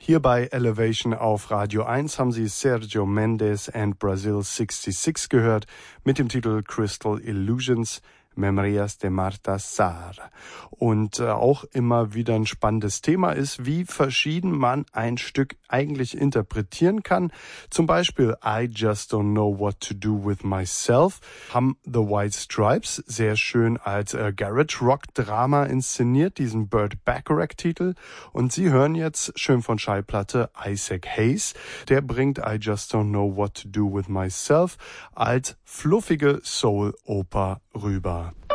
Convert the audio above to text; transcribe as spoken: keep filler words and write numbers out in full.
Hier bei Elevation auf Radio eins haben Sie Sergio Mendes and Brazil sixty-six gehört mit dem Titel Crystal Illusions. Memorias de Marta Sarr. Und äh, auch immer wieder ein spannendes Thema ist, wie verschieden man ein Stück eigentlich interpretieren kann. Zum Beispiel I Just Don't Know What to Do With Myself haben The White Stripes sehr schön als äh, Garage-Rock-Drama inszeniert, diesen Burt Bacharach-Titel. Und Sie hören jetzt schön von Schallplatte Isaac Hayes. Der bringt I Just Don't Know What to Do With Myself als fluffige Soul-Oper rüber.